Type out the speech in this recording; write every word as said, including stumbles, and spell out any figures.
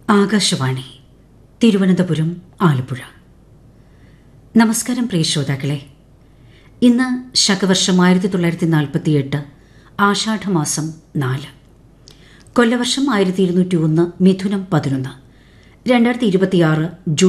ആകാശവാണി തിരുവനന്തപുരം ആലപ്പുഴ. നമസ്കാരം പ്രിയ ശ്രോതാക്കളെ. ഇന്ന് ശകവർഷം ആയിരത്തി തൊള്ളായിരത്തി നാൽപ്പത്തി എട്ട് ആഷാഢമാസം നാല്, കൊല്ലവർഷം ആയിരത്തി ഇരുന്നൂറ്റി ഒന്ന് മിഥുനം പതിനൊന്ന്, രണ്ടായിരത്തി ഇരുപത്തിയാറ് ജൂൺ